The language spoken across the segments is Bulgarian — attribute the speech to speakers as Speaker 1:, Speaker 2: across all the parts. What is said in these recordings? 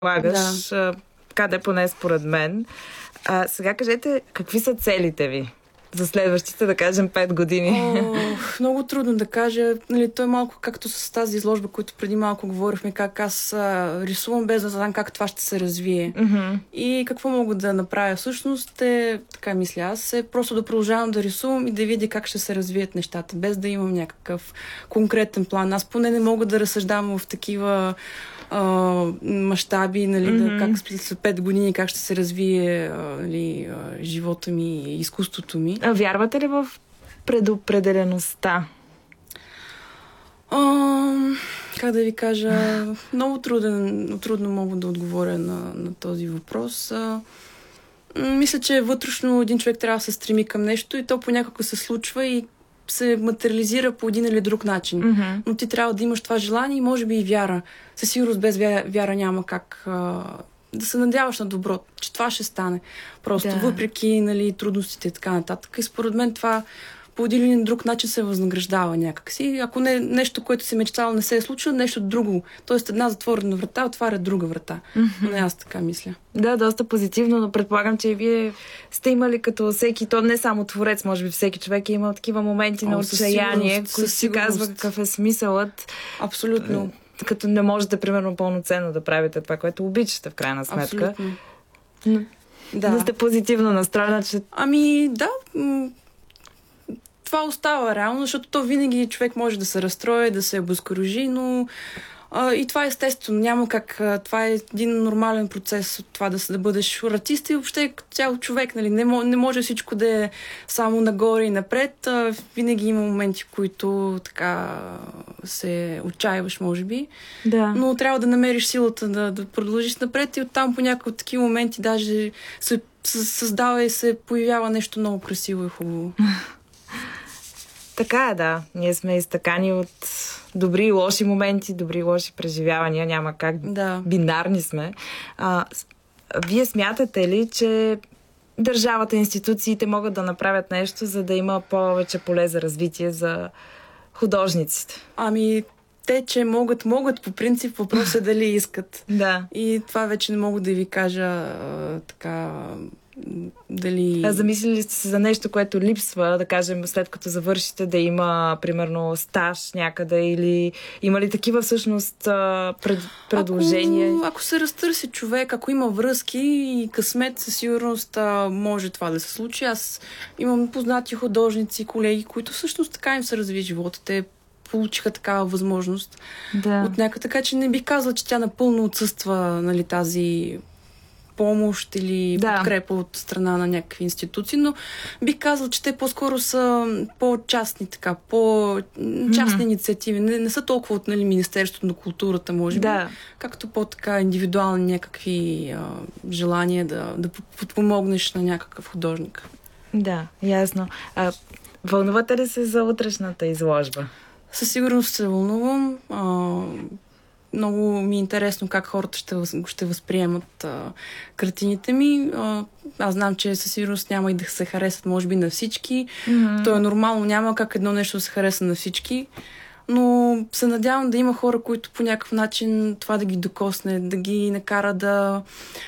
Speaker 1: предполагаш, така да е поне според мен. Сега кажете, какви са целите ви за следващите, да кажем, 5 години?
Speaker 2: Много трудно да кажа. Нали, то е малко както с тази изложба, която преди малко говорихме, как аз рисувам без да знам как това ще се развие.
Speaker 1: Mm-hmm.
Speaker 2: И какво мога да направя всъщност така мисля аз, просто да продължавам да рисувам и да видя как ще се развият нещата, без да имам някакъв конкретен план. Аз поне не мога да разсъждавам в такива мащаби, нали, как след 5 години как ще се развие нали, живота ми и изкуството ми.
Speaker 1: А вярвате ли в предопределеността?
Speaker 2: Как да ви кажа, много трудно мога да отговоря на този въпрос. Мисля, че вътрешно един човек трябва да се стреми към нещо и то понякога се случва и се материализира по един или друг начин.
Speaker 1: Mm-hmm.
Speaker 2: Но ти трябва да имаш това желание и може би и вяра. Със сигурност без вяра няма как да се надяваш на добро, че това ще стане. Просто въпреки нали, трудностите и така нататък. И според мен това по един или друг начин се възнаграждава някакси. Ако не нещо, което си мечтала, не се е случило, нещо друго. Тоест една затворена врата отваря друга врата. Но аз така мисля.
Speaker 1: Да, доста позитивно, но предполагам, че и вие сте имали като всеки, то не само творец, може би всеки човек е имал такива моменти на отчаяние, които си казва какъв е смисълът.
Speaker 2: Абсолютно.
Speaker 1: Като не можете, примерно, пълноценно да правите това, което обичате в крайна сметка.
Speaker 2: Абсолютно.
Speaker 1: Да сте позитивно настроена, че...
Speaker 2: Да, това остава реално, защото то винаги човек може да се разстрои, да се обезкуражи, но и това е естествено. Няма как. Това е един нормален процес от това да бъдеш артист и въобще цял човек. Нали? Не може всичко да е само нагоре и напред. Винаги има моменти, в които така се отчаиваш, може би.
Speaker 1: Да.
Speaker 2: Но трябва да намериш силата да продължиш напред и оттам по някакви такива моменти даже се създава и се появява нещо много красиво и хубаво.
Speaker 1: Така е, да. Ние сме изтъкани от добри и лоши моменти, добри и лоши преживявания. Няма как.
Speaker 2: Да.
Speaker 1: Бинарни сме. Вие смятате ли, че държавата, институциите могат да направят нещо, за да има повече поле за развитие за художниците?
Speaker 2: Те, че могат по принцип, въпрос е дали искат.
Speaker 1: Да.
Speaker 2: И това вече не мога да ви кажа така... Дали...
Speaker 1: Замислили сте се за нещо, което липсва, да кажем, след като завършите, да има, примерно, стаж някъде или има ли такива всъщност предложения?
Speaker 2: Ако се разтърси човек, ако има връзки и късмет, със сигурност може това да се случи. Аз имам познати художници, колеги, които всъщност така им се разви живота. Те получиха такава възможност от някъде. Така че не бих казала, че тя напълно отсъства нали, тази помощ или подкрепа от страна на някакви институции, но бих казал, че те по-скоро са по-частни, така, по-частни инициативи. Не са толкова от нали, Министерството на културата, може би, както по-така индивидуални някакви желания да подпомогнеш на някакъв художник.
Speaker 1: Да, ясно. Вълнувате ли се за утрешната изложба?
Speaker 2: Със сигурност се вълнувам. Много ми е интересно как хората ще възприемат картините ми. Аз знам, че със сигурност няма и да се харесат, може би, на всички. То е нормално, няма как едно нещо да се хареса на всички. Но се надявам да има хора, които по някакъв начин това да ги докосне, да ги накара да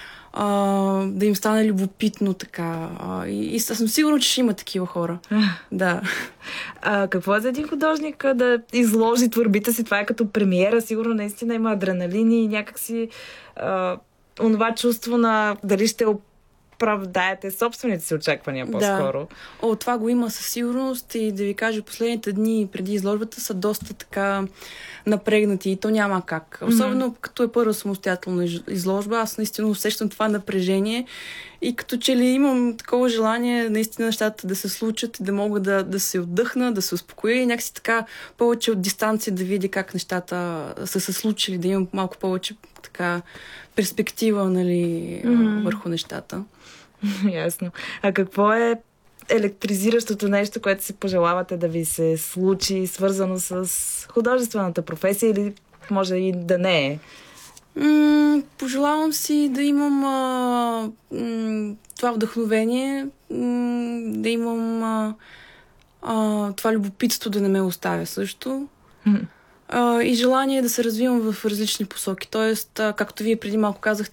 Speaker 2: им стане любопитно така. И съм сигурна, че ще има такива хора. Да.
Speaker 1: Какво е за един художник да изложи творбите си? Това е като премиера. Сигурно наистина има адреналин и някакси онова чувство на дали ще оправдаете собствените си очаквания по-скоро.
Speaker 2: Да. Това го има със сигурност и да ви кажа, последните дни преди изложбата са доста така напрегнати и то няма как. Особено като е първа самостоятелна изложба, аз наистина усещам това напрежение и като че ли имам такова желание наистина нещата да се случат и да мога да се отдъхна, да се успокоя и някакси така повече от дистанция да видя как нещата са се случили, да имам малко повече така перспектива нали, върху нещата.
Speaker 1: Ясно. А какво е електризиращото нещо, което си пожелавате да ви се случи, свързано с художествената професия или може и да не е?
Speaker 2: Пожелавам си да имам това вдъхновение, да имам това любопитство да не ме оставя също. и желание да се развивам в различни посоки. Тоест, както вие преди малко казахте,